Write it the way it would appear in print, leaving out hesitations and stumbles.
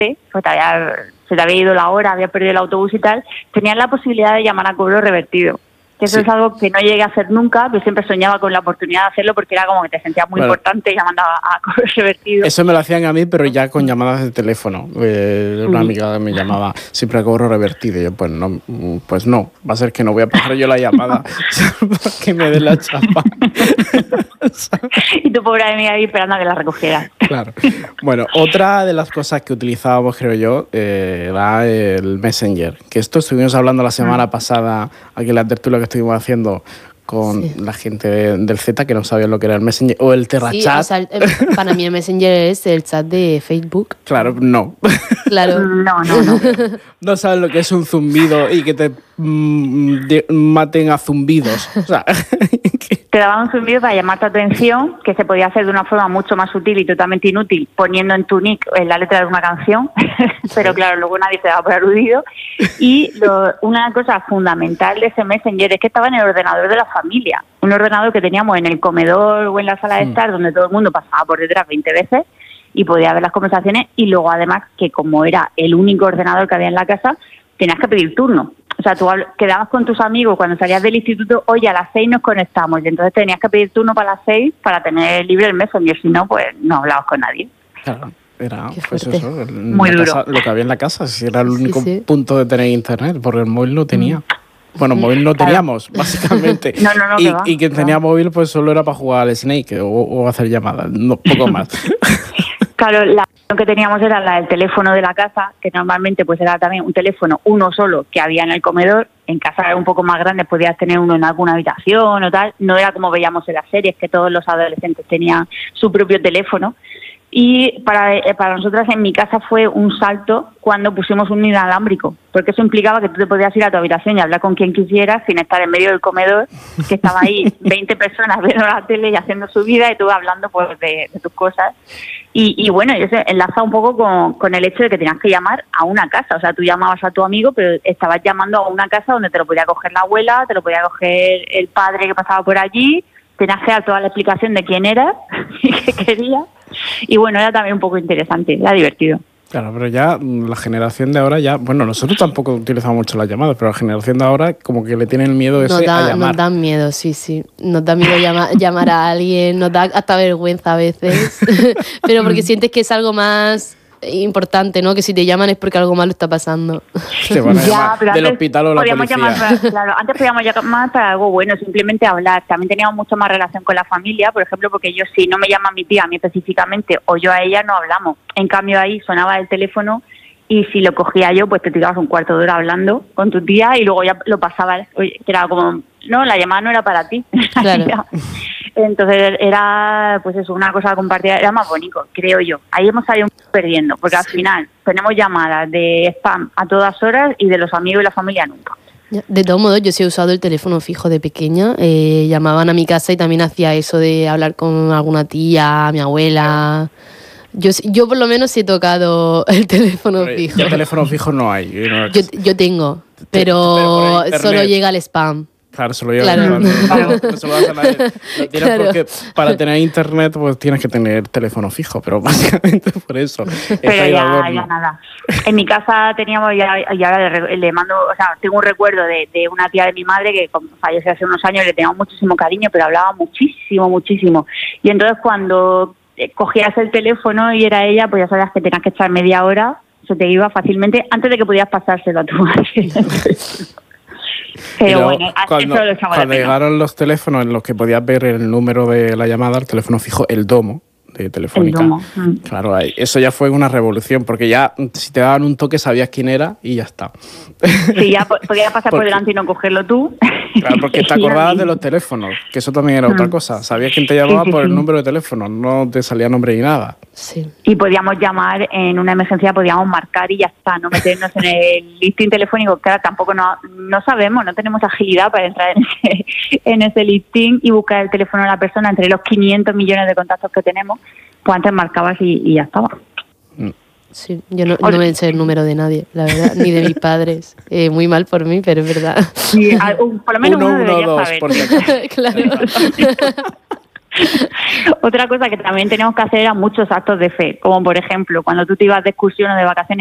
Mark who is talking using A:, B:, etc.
A: pues se te había ido la hora, había perdido el autobús y tal, tenías la posibilidad de llamar a cobro revertido. Que eso es algo que no llegué a hacer nunca, pero siempre soñaba con la oportunidad de hacerlo porque era como que te sentías muy importante llamando a cobro revertido.
B: Eso me lo hacían a mí, pero ya con llamadas de teléfono. Una amiga me llamaba siempre a cobro revertido. Y yo, pues no, va a ser que no voy a pagar yo la llamada para que me dé la chapa.
A: Y tu pobre amiga ahí esperando a que la recogieras.
B: Claro. Bueno, otra de las cosas que utilizábamos, creo yo, era el Messenger. Que esto estuvimos hablando la semana pasada, aquí en la tertulia que estuvimos haciendo con la gente del Z, que no sabía lo que era el Messenger, o el TerraChat.
C: Sí, o sea, para mí el Messenger es el chat de Facebook.
B: Claro, no.
C: Claro.
A: No.
B: No sabes lo que es un zumbido y que te maten a zumbidos. O sea,
A: te daban un zumbido para llamar tu atención, que se podía hacer de una forma mucho más sutil y totalmente inútil, poniendo en tu nick la letra de una canción, pero claro, luego nadie se daba por aludido. Y una cosa fundamental de ese Messenger es que estaba en el ordenador de la familia, un ordenador que teníamos en el comedor o en la sala de estar, donde todo el mundo pasaba por detrás 20 veces y podía ver las conversaciones, y luego además que como era el único ordenador que había en la casa, tenías que pedir turno. O sea, tú quedabas con tus amigos cuando salías del instituto, oye, a las 6 nos conectamos, y entonces tenías que pedir turno para las 6 para tener libre el Messenger, si no, pues no hablabas con nadie.
B: Claro, era
C: pues
B: eso,
A: muy duro.
B: Casa, lo que había en la casa, si era el único punto de tener internet, porque el móvil no tenía. Bueno, móvil no teníamos, básicamente.
A: No,
B: y quien tenía móvil pues solo era para jugar al Snake o hacer llamadas, no, poco más.
A: Claro, la opción que teníamos era la del teléfono de la casa, que normalmente pues era también un teléfono uno solo que había en el comedor. En casa un poco más grandes podías tener uno en alguna habitación o tal. No era como veíamos en las series, que todos los adolescentes tenían su propio teléfono. Y para nosotras en mi casa fue un salto cuando pusimos un inalámbrico, porque eso implicaba que tú te podías ir a tu habitación y hablar con quien quisieras sin estar en medio del comedor, que estaba ahí 20 personas viendo la tele y haciendo su vida y tú hablando pues de tus cosas. Y bueno, eso enlaza un poco con el hecho de que tenías que llamar a una casa. O sea, tú llamabas a tu amigo, pero estabas llamando a una casa donde te lo podía coger la abuela, te lo podía coger el padre que pasaba por allí, tenías que dar toda la explicación de quién eras y qué querías. Y bueno, era también un poco interesante, era divertido.
B: Claro, pero ya la generación de ahora bueno, nosotros tampoco utilizamos mucho las llamadas, pero la generación de ahora como que le tienen miedo a llamar.
C: Nos dan miedo, sí. Nos da miedo llamar a alguien, nos da hasta vergüenza a veces, pero porque sientes que es algo más importante, ¿no? Que si te llaman es porque algo malo está pasando.
B: Te van a llamar del hospital o la policía.
A: Antes podíamos llamar para algo bueno, simplemente hablar. También teníamos mucho más relación con la familia, por ejemplo, porque yo, si no me llama mi tía a mí específicamente o yo a ella, no hablamos. En cambio ahí sonaba el teléfono y si lo cogía yo, pues te tirabas un cuarto de hora hablando con tu tía y luego ya lo pasabas. Que era como, no, la llamada no era para ti.
C: Claro.
A: Entonces era, pues eso, una cosa compartida, era más bonito, creo yo. Ahí hemos salido perdiendo, porque al final tenemos llamadas de spam a todas horas y de los amigos y la familia nunca.
C: De todos modos, yo sí he usado el teléfono fijo de pequeña. Llamaban a mi casa y también hacía eso de hablar con alguna tía, mi abuela. Yo por lo menos sí he tocado el teléfono fijo.
B: Ya teléfono fijo no hay.
C: Yo tengo, pero solo llega el spam.
B: Claro, solo llega el spam. No se lo das a nadie. Lo tienes porque para tener internet pues tienes que tener teléfono fijo, pero básicamente por eso.
A: Pero ya nada. En mi casa teníamos, y ahora le mando, o sea, tengo un recuerdo de una tía de mi madre que falleció hace unos años, le teníamos muchísimo cariño, pero hablaba muchísimo. Y entonces cuando cogías el teléfono y era ella, pues ya sabías que tenías que estar media hora, se te iba fácilmente antes de que podías pasárselo a tu madre. Pero bueno,
B: cuando llegaron los teléfonos en los que podías ver el número de la llamada, el teléfono fijo, el domo de Telefónica. Claro, eso ya fue una revolución, porque ya si te daban un toque sabías quién era y ya está.
A: Sí, ya podías pasar por delante y no cogerlo tú.
B: Claro, porque te acordabas de los teléfonos, que eso también era otra cosa. Sabías quién te llamaba por el número de teléfono, no te salía nombre ni nada.
C: Sí.
A: Y podíamos llamar en una emergencia, podíamos marcar y ya está, no meternos en el listing telefónico. Claro, tampoco no sabemos, no tenemos agilidad para entrar en ese listing y buscar el teléfono de la persona entre los 500 millones de contactos que tenemos. Pues antes marcabas y ya estaba.
C: Sí, yo no me sé el número de nadie, la verdad, ni de mis padres. Muy mal por mí, pero es verdad.
A: Sí, por lo menos uno debería
B: 2,
A: saber.
B: por si acaso.
C: Claro.
A: Otra cosa que también teníamos que hacer eran muchos actos de fe, como por ejemplo, cuando tú te ibas de excursión o de vacaciones